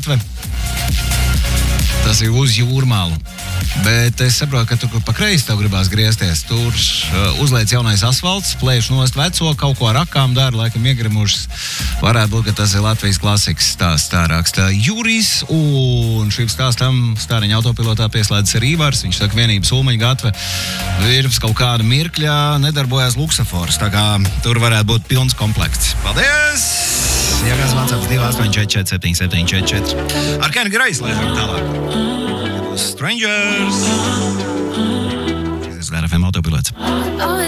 gatve. Tas ir uz Jūrmālu. Bet es saprotu, ka tur, kur pa kreisi tev gribās griezties, tur uzliec jaunais asfalts, plēš nost veco, kaut ko ar akām dara, laikam iegrimušas. Varētu būt, ka tas ir Latvijas klasikas stāsts, tā raksta Jurijs, un šim stāstam Stāriņa autopilotā pieslēdzas arī Ivars. Viņš saka, vienības Ulmaņa gatve pirms kaut kāda mirkļa nedarbojās luksafors, tā kā tur varētu būt pilns komplekts. Paldies! Ja kāds mācāts 2844774. Ar Kenny Grace lēžam tālāk. Strangers. This is RFM autopilots.